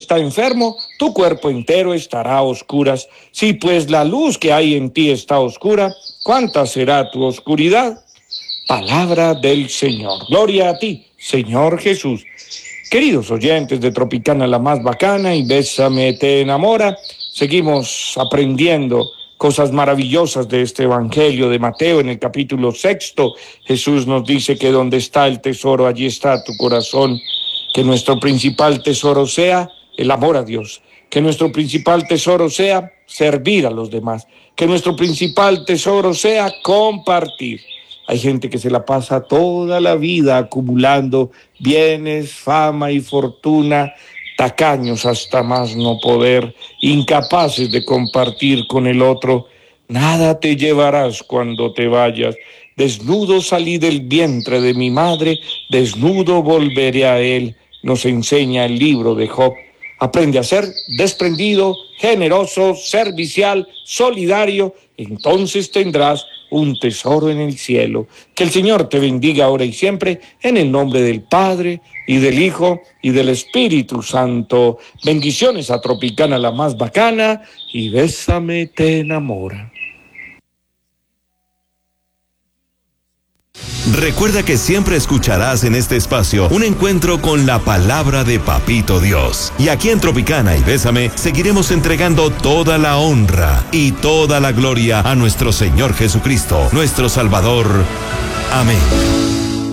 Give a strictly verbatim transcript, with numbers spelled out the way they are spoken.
está enfermo, tu cuerpo entero estará a oscuras. Si pues la luz que hay en ti está oscura, ¿cuánta será tu oscuridad? Palabra del Señor. Gloria a ti, Señor Jesús. Queridos oyentes de Tropicana la más bacana y Bésame te enamora, seguimos aprendiendo cosas maravillosas de este Evangelio de Mateo. En el capítulo sexto, Jesús nos dice que donde está el tesoro, allí está tu corazón. Que nuestro principal tesoro sea el amor a Dios. Que nuestro principal tesoro sea servir a los demás. Que nuestro principal tesoro sea compartir. Hay gente que se la pasa toda la vida acumulando bienes, fama y fortuna, tacaños hasta más no poder, incapaces de compartir con el otro. Nada te llevarás cuando te vayas. Desnudo salí del vientre de mi madre, desnudo volveré a él, nos enseña el libro de Job. Aprende a ser desprendido, generoso, servicial, solidario, entonces tendrás un tesoro en el cielo. Que el Señor te bendiga ahora y siempre, en el nombre del Padre, y del Hijo, y del Espíritu Santo. Bendiciones a Tropicana la más bacana, y Bésame te enamora. Recuerda que siempre escucharás en este espacio un encuentro con la palabra de Papito Dios. Y aquí en Tropicana y Bésame seguiremos entregando toda la honra y toda la gloria a nuestro Señor Jesucristo, nuestro Salvador. Amén.